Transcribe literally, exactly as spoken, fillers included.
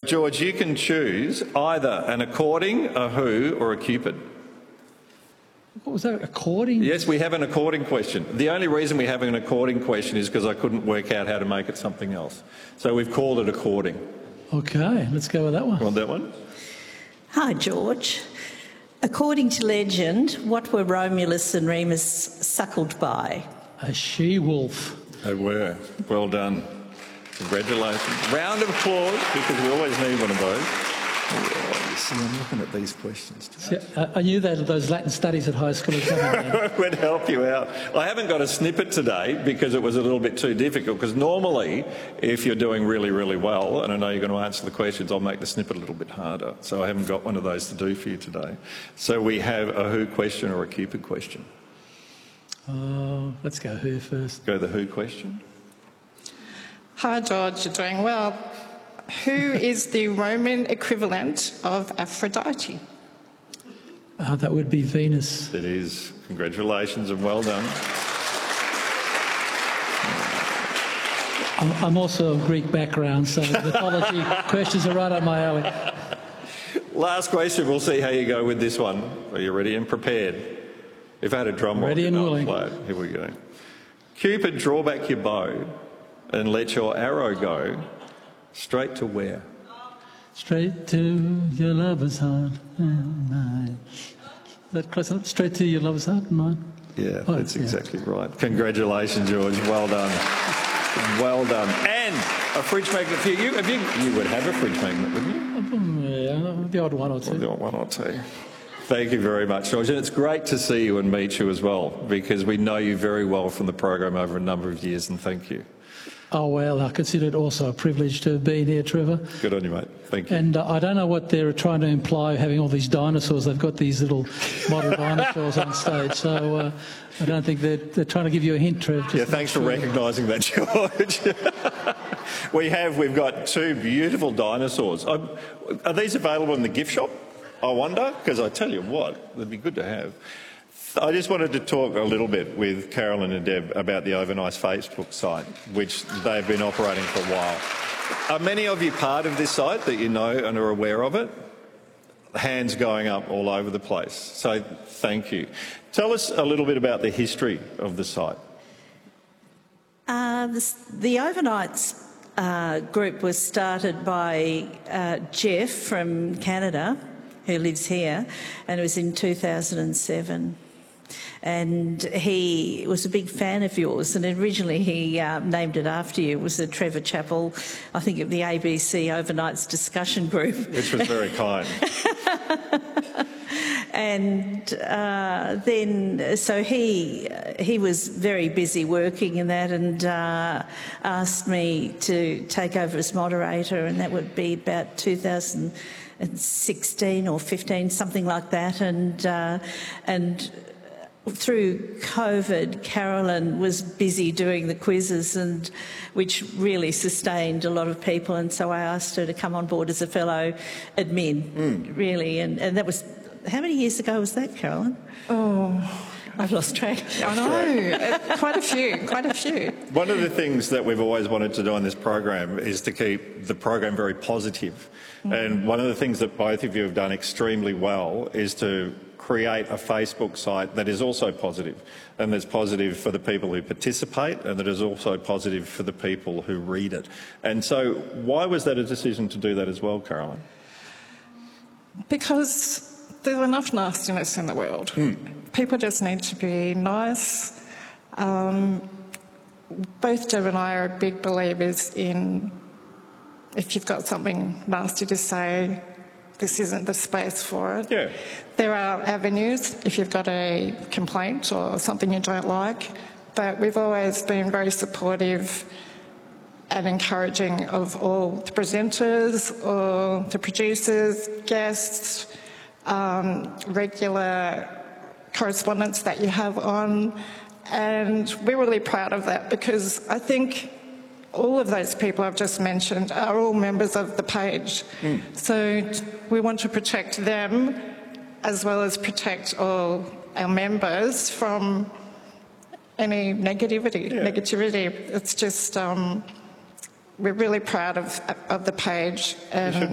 George, you can choose either an according, a who, or a Cupid. What was that, according? Yes, we have an according question. The only reason we have an according question is because I couldn't work out how to make it something else. So we've called it according. Okay, let's go with that one. Want that one? Hi, George. According to legend, what were Romulus and Remus suckled by? A she-wolf. They were. Well done. Congratulations. Round of applause, because we always need one of those. Oh, you see, I'm looking at these questions today. See, I, I knew that those Latin studies at high school are coming. Would help you out. I haven't got a snippet today because it was a little bit too difficult, because normally if you're doing really, really well, and I know you're going to answer the questions, I'll make the snippet a little bit harder. So I haven't got one of those to do for you today. So we have a who question or a Cupid question. Oh, let's go who first. Go the who question. Hi, George. You're doing well. Who is the Roman equivalent of Aphrodite? Uh, that would be Venus. It is. Congratulations and well done. I'm, I'm also of Greek background, so the mythology questions are right up my alley. Last question. We'll see how you go with this one. Are you ready and prepared? If I had a drum roll, ready and willing. Here we go. Cupid, draw back your bow and let your arrow go straight to where? Straight to your lover's heart and mine. Is that close enough? Straight to your lover's heart and mine? Yeah, oh, that's yeah. exactly right. Congratulations, George. Well done. Well done. And a fridge magnet for you. Have you, you would have a fridge magnet, wouldn't you? Yeah, the odd one or two. Well, the odd one or two. Thank you very much, George. And it's great to see you and meet you as well, because we know you very well from the program over a number of years, and thank you. Oh, well, I consider it also a privilege to have been here, Trevor. Good on you, mate. Thank you. And uh, I don't know what they're trying to imply, having all these dinosaurs. They've got these little model dinosaurs on stage, so uh, I don't think they're, they're trying to give you a hint, Trev. Yeah, thanks for recognising that, George. we have, we've got two beautiful dinosaurs. Are, are these available in the gift shop, I wonder? Because I tell you what, they'd be good to have. I just wanted to talk a little bit with Carolyn and Deb about the Overnice Facebook site, which they've been operating for a while. Are many of you part of this site that you know and are aware of it? Hands going up all over the place. So thank you. Tell us a little bit about the history of the site. Uh, the, the Overnites uh, group was started by uh, Jeff from Canada, who lives here, and it was in two thousand seven. And he was a big fan of yours, and originally he uh, named it after you. It was the Trevor Chappell, I think, of the A B C Overnights discussion group. Which was very kind. And uh, then, so he he was very busy working in that, and uh, asked me to take over as moderator, and that would be about two thousand sixteen or fifteen, something like that, and uh, and. Through COVID, Carolyn was busy doing the quizzes, and which really sustained a lot of people, and so I asked her to come on board as a fellow admin, mm. really, and, and that was, how many years ago was that, Carolyn? Oh, I've lost track. I know, quite a few, quite a few. One of the things that we've always wanted to do on this program is to keep the program very positive. Mm. And one of the things that both of you have done extremely well is to create a Facebook site that is also positive, and that's positive for the people who participate, and that is also positive for the people who read it. And so why was that a decision to do that as well, Caroline? Because there's enough nastiness in the world. Mm. People just need to be nice. Um, both Deb and I are big believers in, if you've got something nasty to say, this isn't the space for it. Yeah. There are avenues if you've got a complaint or something you don't like, but we've always been very supportive and encouraging of all the presenters, or the producers, guests, um, regular correspondence that you have on, and we're really proud of that, because I think all of those people I've just mentioned are all members of the page. Mm. So we want to protect them as well as protect all our members from any negativity. Yeah. Negativity. It's just, um, we're really proud of, of the page. And